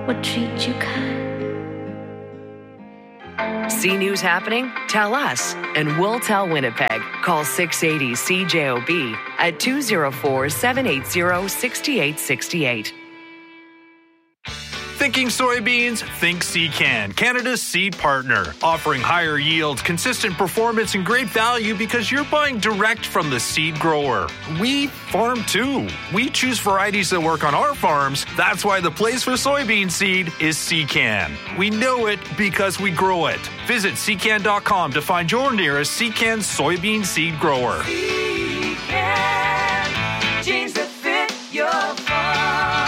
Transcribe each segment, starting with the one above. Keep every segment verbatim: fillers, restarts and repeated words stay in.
would treat you kind. See news happening? Tell us, and we'll tell Winnipeg. Call six eighty C J O B at two oh four, seven eight zero, six eight six eight. Thinking soybeans? Think Secan, Canada's seed partner. Offering higher yields, consistent performance, and great value because you're buying direct from the seed grower. We farm too. We choose varieties that work on our farms. That's why the place for soybean seed is Secan. We know it because we grow it. Visit secan dot com to find your nearest Secan soybean seed grower. Secan, genes that fit your farm.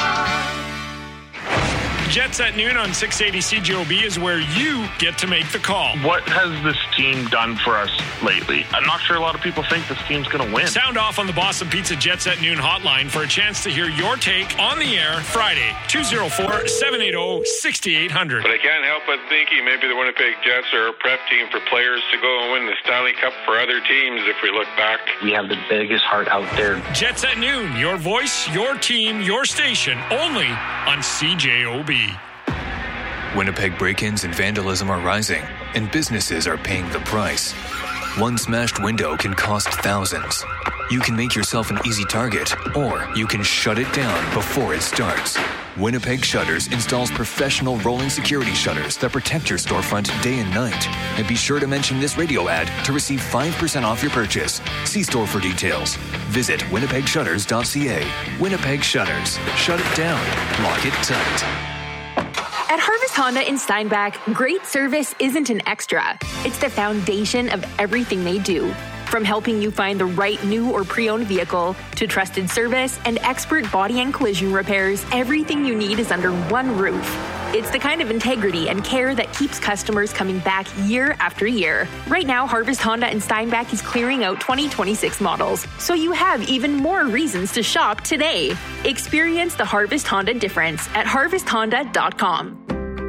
Jets at noon on six eighty C J O B is where you get to make the call. What has this team done for us lately? I'm not sure a lot of people think this team's going to win. Sound off on the Boston Pizza Jets at noon hotline for a chance to hear your take on the air Friday, two oh four, seven eight zero, six eight zero zero. But I can't help but thinking maybe the Winnipeg Jets are a prep team for players to go and win the Stanley Cup for other teams if we look back. We have the biggest heart out there. Jets at noon, your voice, your team, your station, only on C J O B. Winnipeg break-ins and vandalism are rising, and businesses are paying the price. One smashed window can cost thousands. You can make yourself an easy target, or you can shut it down before it starts. Winnipeg Shutters installs professional rolling security shutters that protect your storefront day and night. And be sure to mention this radio ad to receive five percent off your purchase. See store for details. Visit winnipeg shutters dot c a. Winnipeg Shutters. Shut it down. Lock it tight. At Harvest Honda in Steinbach, great service isn't an extra. It's the foundation of everything they do. From helping you find the right new or pre-owned vehicle to trusted service and expert body and collision repairs, everything you need is under one roof. It's the kind of integrity and care that keeps customers coming back year after year. Right now, Harvest Honda in Steinbach is clearing out twenty twenty-six models, so you have even more reasons to shop today. Experience the Harvest Honda difference at harvest honda dot com.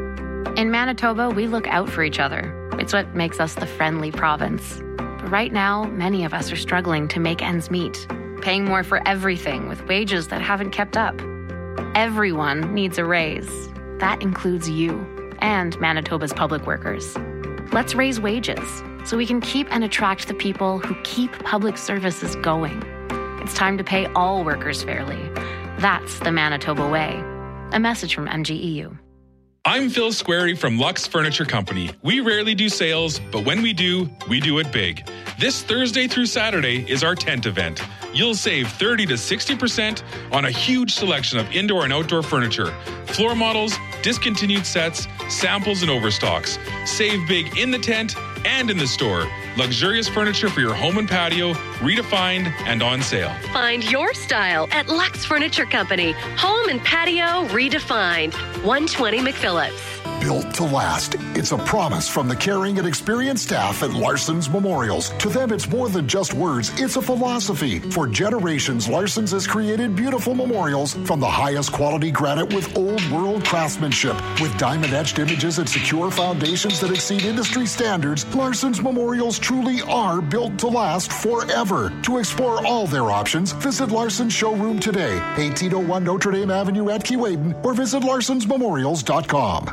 In Manitoba, we look out for each other. It's what makes us the friendly province. But right now, many of us are struggling to make ends meet, paying more for everything with wages that haven't kept up. Everyone needs a raise. That includes you and Manitoba's public workers. Let's raise wages so we can keep and attract the people who keep public services going. It's time to pay all workers fairly. That's the Manitoba way. A message from M G E U. I'm Phil Squarey from Lux Furniture Company. We rarely do sales, but when we do, we do it big. This Thursday through Saturday is our tent event. You'll save thirty to sixty percent on a huge selection of indoor and outdoor furniture, floor models, discontinued sets, samples, and overstocks. Save big in the tent and in the store. Luxurious furniture for your home and patio, redefined and on sale. Find your style at Lux Furniture Company. Home and patio redefined. one twenty McPhillips. Built to last. It's a promise from the caring and experienced staff at Larson's Memorials. To them, it's more than just words. It's a philosophy. For generations, Larson's has created beautiful memorials from the highest quality granite with old world craftsmanship. With diamond-etched images and secure foundations that exceed industry standards, Larson's Memorials truly are built to last forever. To explore all their options, visit Larson's showroom today, eighteen oh one Notre Dame Avenue at Keewaydin, or visit larsons memorials dot com.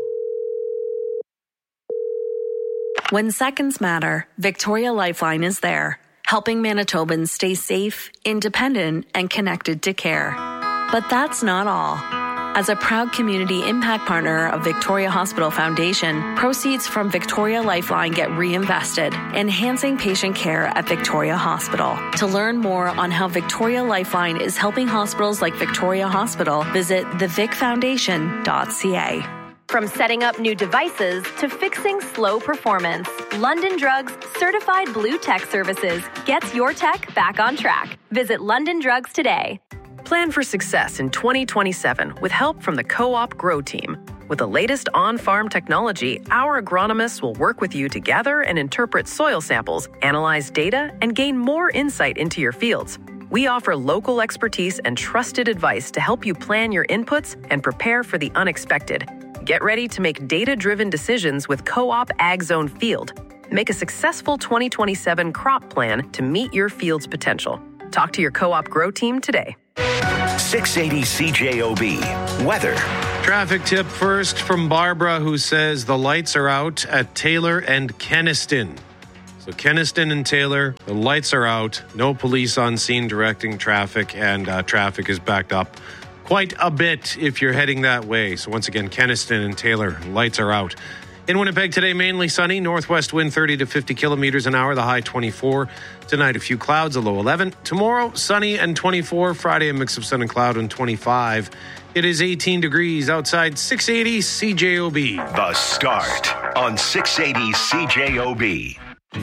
When seconds matter, Victoria Lifeline is there, helping Manitobans stay safe, independent, and connected to care. But that's not all. As a proud community impact partner of Victoria Hospital Foundation, proceeds from Victoria Lifeline get reinvested, enhancing patient care at Victoria Hospital. To learn more on how Victoria Lifeline is helping hospitals like Victoria Hospital, visit the vic foundation dot c a. From setting up new devices to fixing slow performance, London Drugs Certified Blue Tech Services gets your tech back on track. Visit London Drugs today. Plan for success in twenty twenty-seven with help from the Co-op Grow Team. With the latest on-farm technology, our agronomists will work with you to gather and interpret soil samples, analyze data, and gain more insight into your fields. We offer local expertise and trusted advice to help you plan your inputs and prepare for the unexpected. Get ready to make data-driven decisions with Co-op Ag Zone Field. Make a successful twenty twenty-seven crop plan to meet your field's potential. Talk to your Co-op Grow Team today. six eighty C J O B. Weather. Traffic tip first from Barbara, who says the lights are out at Taylor and Kenniston. So Kenniston and Taylor, the lights are out. No police on scene directing traffic, and uh, traffic is backed up quite a bit if you're heading that way. So once again, Kenniston and Taylor, lights are out. In Winnipeg today, mainly sunny. Northwest wind thirty to fifty kilometers an hour, the high twenty-four. Tonight, a few clouds, a low eleven. Tomorrow, sunny and twenty-four. Friday, a mix of sun and cloud and twenty-five. It is eighteen degrees outside six eighty C J O B. The Start on six eighty C J O B.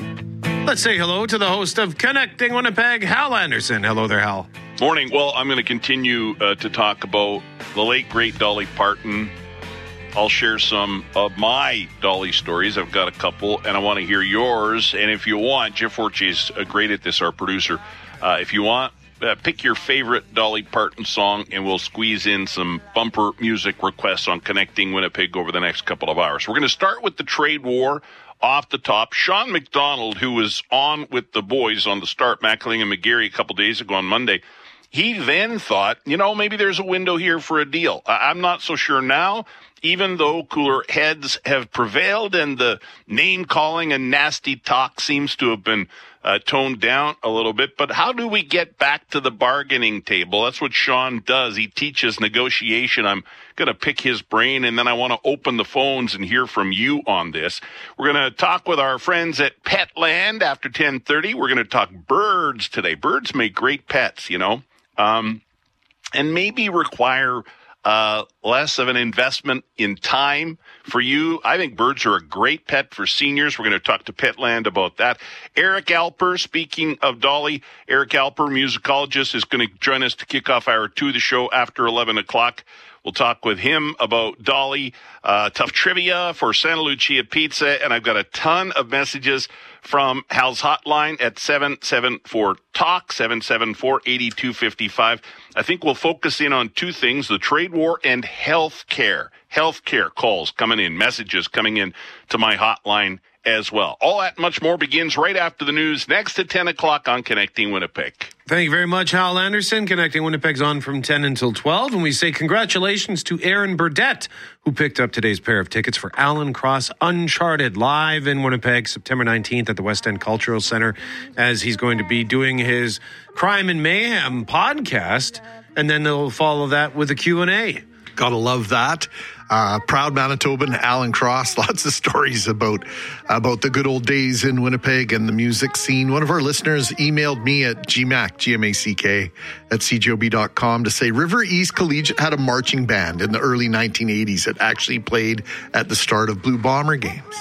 Let's say hello to the host of Connecting Winnipeg, Hal Anderson. Hello there, Hal. Morning. Well, I'm going to continue uh, to talk about the late, great Dolly Parton. I'll share some of my Dolly stories. I've got a couple, and I want to hear yours. And if you want, Jeff Fortier is great at this, our producer. Uh, if you want, uh, pick your favorite Dolly Parton song, and we'll squeeze in some bumper music requests on Connecting Winnipeg over the next couple of hours. We're going to start with the trade war. Off the top, Sean McDonald, who was on with the boys on the Start, Mackling and McGarry, a couple days ago on Monday, he then thought, you know, maybe there's a window here for a deal. I'm not so sure now, even though cooler heads have prevailed and the name-calling and nasty talk seems to have been uh, toned down a little bit. But how do we get back to the bargaining table? That's what Sean does. He teaches negotiation. I'm going to pick his brain, and then I want to open the phones and hear from you on this. We're going to talk with our friends at Petland after ten thirty. We're going to talk birds today. Birds make great pets, you know, um, and maybe require uh, less of an investment in time for you. I think birds are a great pet for seniors. We're going to talk to Petland about that. Eric Alper, speaking of Dolly, Eric Alper, musicologist, is going to join us to kick off hour two of the show after eleven o'clock. We'll talk with him about Dolly, uh, tough trivia for Santa Lucia Pizza, and I've got a ton of messages from Hal's hotline at seven seven four talk, seven seven four, eight two five five. I think we'll focus in on two things, the trade war and health care. Health care calls coming in, messages coming in to my hotline as well. All that and much more begins right after the news, next at ten o'clock on Connecting Winnipeg. Thank you very much, Hal Anderson. Connecting Winnipeg's on from ten until twelve. And we say congratulations to Aaron Burdett, who picked up today's pair of tickets for Alan Cross Uncharted, live in Winnipeg, September nineteenth at the West End Cultural Center, as he's going to be doing his Crime and Mayhem podcast. And then they'll follow that with a Q and A. Gotta love that. Uh, proud Manitoban, Alan Cross. Lots of stories about about the good old days in Winnipeg and the music scene. One of our listeners emailed me at G M A C, G M A C K, at C J O B dot com to say River East Collegiate had a marching band in the early nineteen eighties that actually played at the start of Blue Bomber games.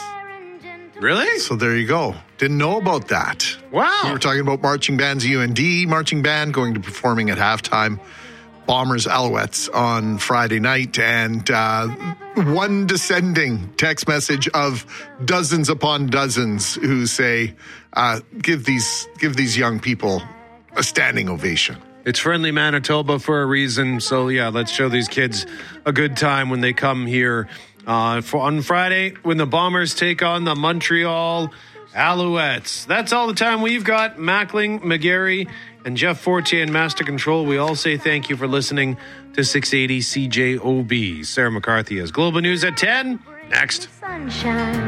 Really? So there you go. Didn't know about that. Wow. We were talking about marching bands, U N D marching band going to performing at halftime. Bombers Alouettes on Friday night, and uh, one descending text message of dozens upon dozens who say, uh, give these give these young people a standing ovation. It's friendly Manitoba for a reason, so yeah, let's show these kids a good time when they come here uh, for, on Friday when the Bombers take on the Montreal Alouettes. That's all the time we've got. Mackling, McGarry, and Jeff Fortier in Master Control. We all say thank you for listening to six eighty C J O B. Sarah McCarthy has Global News at ten. Next. Sunshine.